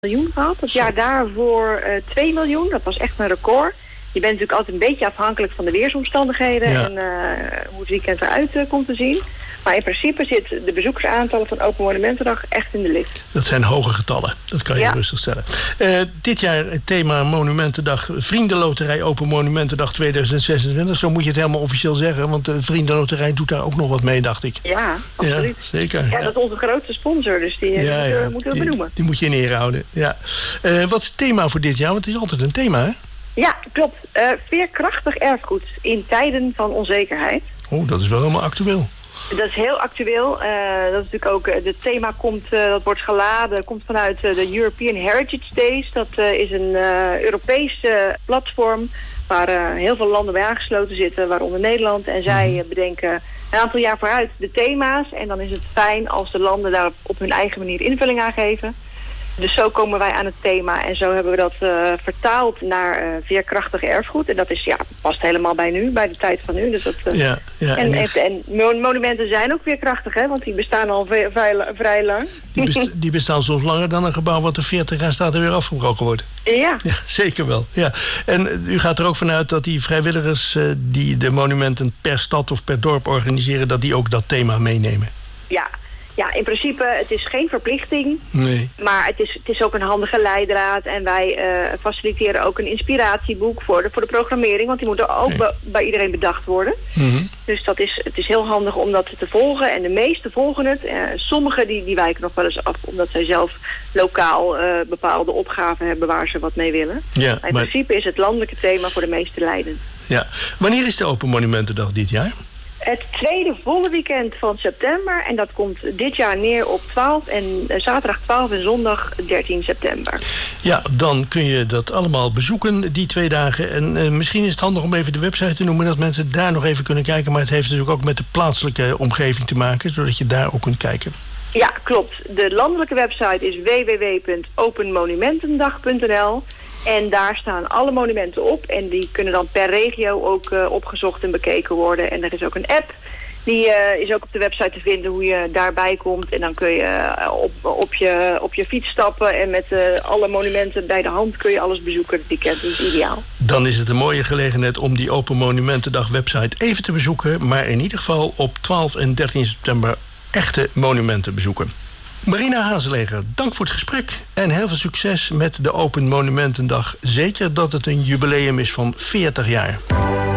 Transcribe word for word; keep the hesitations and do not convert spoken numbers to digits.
miljoen gehad. Het jaar daarvoor uh, twee miljoen. Dat was echt een record. Je bent natuurlijk altijd een beetje afhankelijk van de weersomstandigheden ja. en uh, hoe het weekend eruit uh, komt te zien. Maar in principe zit de bezoekersaantallen van Open Monumentendag echt in de lift. Dat zijn hoge getallen, dat kan je ja. rustig stellen. Uh, dit jaar het thema Monumentendag, Vriendenloterij Open Monumentendag tweeduizend zesentwintig. Zo moet je het helemaal officieel zeggen, want de Vriendenloterij doet daar ook nog wat mee, dacht ik. Ja, absoluut. Ja, zeker. Ja, dat is onze grootste sponsor, dus die ja, moeten, ja. moeten we die, benoemen. Die moet je in ere houden, ja. Uh, wat is het thema voor dit jaar? Want het is altijd een thema, hè? Ja, klopt. Uh, veerkrachtig erfgoed in tijden van onzekerheid. Oh, dat is wel helemaal actueel. Dat is heel actueel. Uh, dat is natuurlijk ook, uh, het thema komt, uh, dat wordt geladen, komt vanuit uh, de European Heritage Days. Dat uh, is een uh, Europees uh, platform waar uh, heel veel landen bij aangesloten zitten, waaronder Nederland. En zij uh, bedenken een aantal jaar vooruit de thema's. En dan is het fijn als de landen daar op hun eigen manier invulling aan geven. Dus zo komen wij aan het thema en zo hebben we dat uh, vertaald naar uh, veerkrachtig erfgoed. En dat is, ja, past helemaal bij nu, bij de tijd van nu. Dus dat, uh, ja, ja, en, en, en, en monumenten zijn ook veerkrachtig, hè, want die bestaan al vrij, vrij, vrij lang. Die, best, die bestaan soms langer dan een gebouw wat er veertig jaar staat en weer afgebroken wordt. Ja. Ja, zeker wel. Ja. En u gaat er ook vanuit dat die vrijwilligers uh, die de monumenten per stad of per dorp organiseren, dat die ook dat thema meenemen? Ja. Ja, in principe, het is geen verplichting, nee. maar het is, het is ook een handige leidraad. En wij uh, faciliteren ook een inspiratieboek voor de, voor de programmering, want die moet er ook okay. be, bij iedereen bedacht worden. Mm-hmm. Dus dat is, het is heel handig om dat te volgen. En de meeste volgen het. Uh, Sommigen die, die wijken nog wel eens af, omdat zij zelf lokaal uh, bepaalde opgaven hebben waar ze wat mee willen. Ja, maar in maar... principe is het landelijke thema voor de meeste leidend. Ja. Wanneer is de Open Monumentendag dit jaar? Het tweede volle weekend van september. En dat komt dit jaar neer op twaalf en uh, zaterdag twaalf en zondag dertien september. Ja, dan kun je dat allemaal bezoeken, die twee dagen. En uh, misschien is het handig om even de website te noemen, dat mensen daar nog even kunnen kijken. Maar het heeft natuurlijk ook met de plaatselijke omgeving te maken, zodat je daar ook kunt kijken. Ja, klopt. De landelijke website is w w w punt open monumentendag punt n l. En daar staan alle monumenten op. En die kunnen dan per regio ook uh, opgezocht en bekeken worden. En er is ook een app. Die uh, is ook op de website te vinden hoe je daarbij komt. En dan kun je uh, op, op, je, op je fiets stappen. En met uh, alle monumenten bij de hand kun je alles bezoeken. Het weekend is ideaal. Dan is het een mooie gelegenheid om die Open Monumentendag website even te bezoeken. Maar in ieder geval op twaalf en dertien september echte monumenten bezoeken. Marina Hazeleger, dank voor het gesprek en heel veel succes met de Open Monumentendag. Zeker dat het een jubileum is van veertig jaar.